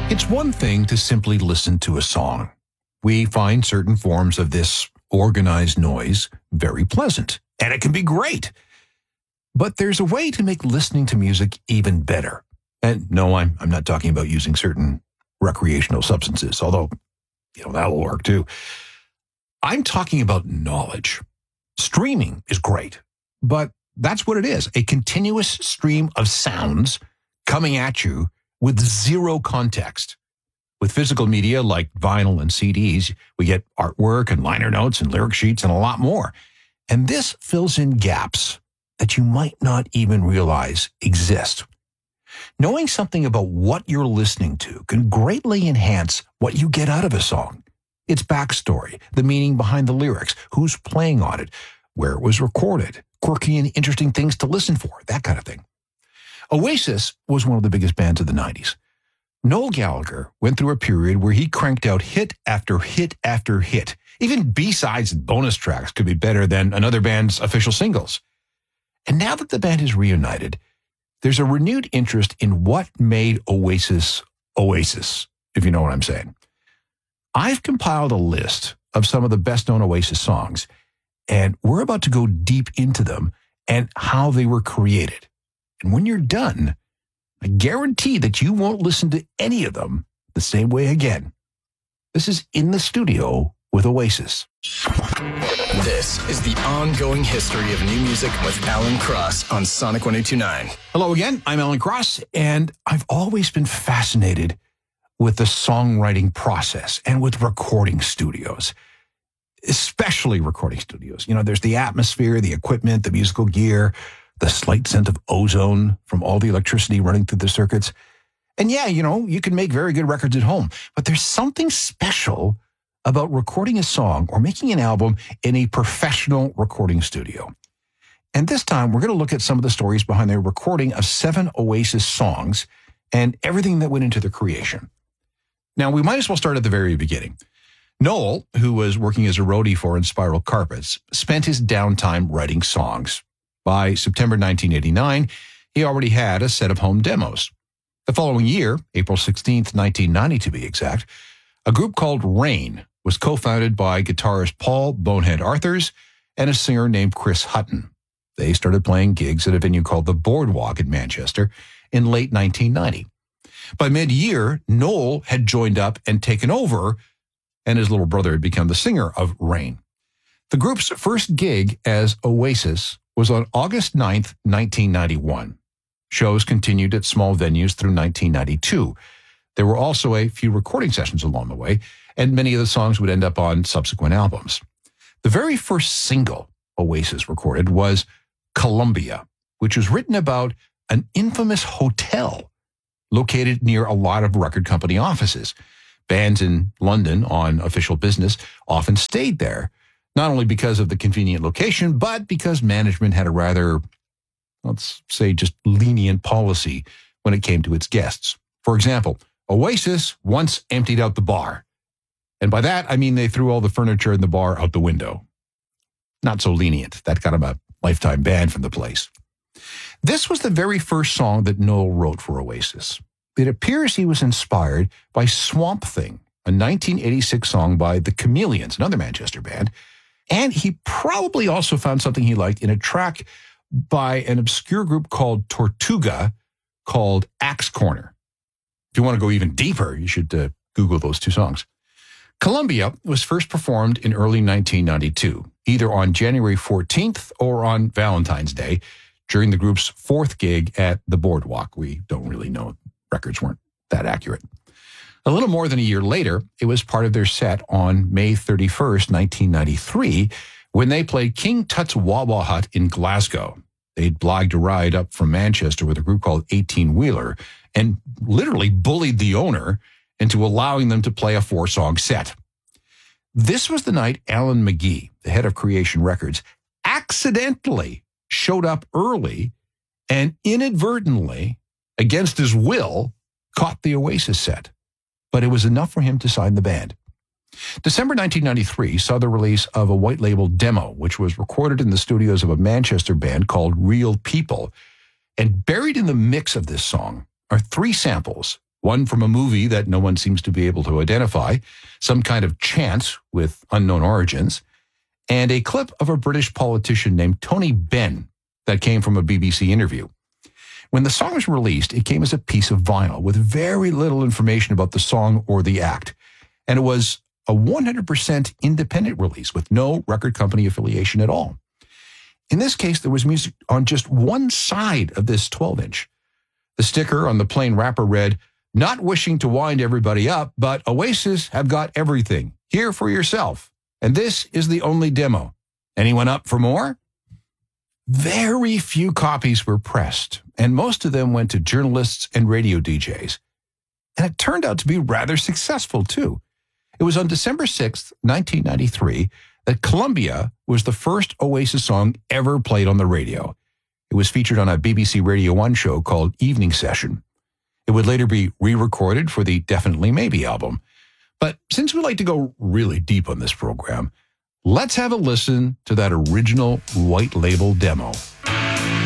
It's one thing to simply listen to a song. We find certain forms of this organized noise very pleasant, and it can be great. But there's a way to make listening to music even better. And no, I'm not talking about using certain recreational substances, although, that'll work too. I'm talking about knowledge. Streaming is great, but that's what it is, a continuous stream of sounds coming at you with zero context. With physical media like vinyl and CDs, we get artwork and liner notes and lyric sheets and a lot more. And this fills in gaps that you might not even realize exist. Knowing something about what you're listening to can greatly enhance what you get out of a song. Its backstory, the meaning behind the lyrics, who's playing on it, where it was recorded, quirky and interesting things to listen for, that kind of thing. Oasis was one of the biggest bands of the 90s. Noel Gallagher went through a period where he cranked out hit after hit after hit. Even B-sides and bonus tracks could be better than another band's official singles. And now that the band is reunited, there's a renewed interest in what made Oasis, if you know what I'm saying. I've compiled a list of some of the best-known Oasis songs, and we're about to go deep into them and how they were created. And when you're done, I guarantee that you won't listen to any of them the same way again. This is In the Studio with Oasis. This is the ongoing history of new music with Alan Cross on Sonic 102.9. Hello again, I'm Alan Cross, and I've always been fascinated with the songwriting process and with recording studios, especially recording studios. There's the atmosphere, the equipment, the musical gear, the slight scent of ozone from all the electricity running through the circuits. And yeah, you can make very good records at home, but there's something special about recording a song or making an album in a professional recording studio. And this time, we're going to look at some of the stories behind the recording of 7 Oasis songs and everything that went into their creation. Now, we might as well start at the very beginning. Noel, who was working as a roadie for Inspiral Carpets, spent his downtime writing songs. By September 1989, he already had a set of home demos. The following year, April 16th, 1990 to be exact, a group called Rain was co-founded by guitarist Paul Bonehead Arthurs and a singer named Chris Hutton. They started playing gigs at a venue called the Boardwalk in Manchester in late 1990. By mid-year, Noel had joined up and taken over, and his little brother had become the singer of Rain. The group's first gig as Oasis was on August 9th, 1991. Shows continued at small venues through 1992. There were also a few recording sessions along the way, and many of the songs would end up on subsequent albums. The very first single Oasis recorded was Columbia, which was written about an infamous hotel located near a lot of record company offices. Bands in London on official business often stayed there, not only because of the convenient location, but because management had a rather, let's say, just lenient policy when it came to its guests. For example, Oasis once emptied out the bar. And by that, I mean they threw all the furniture in the bar out the window. Not so lenient. That got him a lifetime ban from the place. This was the very first song that Noel wrote for Oasis. It appears he was inspired by Swamp Thing, a 1986 song by The Chameleons, another Manchester band. And he probably also found something he liked in a track by an obscure group called Tortuga called Axe Corner. If you want to go even deeper, you should Google those two songs. Columbia was first performed in early 1992, either on January 14th or on Valentine's Day, during the group's 4th gig at the Boardwalk. We don't really know. Records weren't that accurate. A little more than a year later, it was part of their set on May 31st, 1993, when they played King Tut's Wah Wah Hut in Glasgow. They'd blagged a ride up from Manchester with a group called 18 Wheeler and literally bullied the owner into allowing them to play a 4-song set. This was the night Alan McGee, the head of Creation Records, accidentally showed up early and inadvertently, against his will, caught the Oasis set. But it was enough for him to sign the band. December 1993 saw the release of a white label demo, which was recorded in the studios of a Manchester band called Real People. And buried in the mix of this song are 3 samples one from a movie that no one seems to be able to identify, some kind of chant with unknown origins, and a clip of a British politician named Tony Benn that came from a BBC interview. When the song was released, it came as a piece of vinyl with very little information about the song or the act, and it was a 100% independent release with no record company affiliation at all. In this case, there was music on just one side of this 12-inch. The sticker on the plain wrapper read, "Not wishing to wind everybody up, but Oasis have got everything. Here for yourself. And this is the only demo. Anyone up for more?" Very few copies were pressed, and most of them went to journalists and radio DJs. And it turned out to be rather successful, too. It was on December 6th, 1993, that Columbia was the first Oasis song ever played on the radio. It was featured on a BBC Radio 1 show called Evening Session. It would later be re-recorded for the Definitely Maybe album. But since we like to go really deep on this program, let's have a listen to that original white label demo.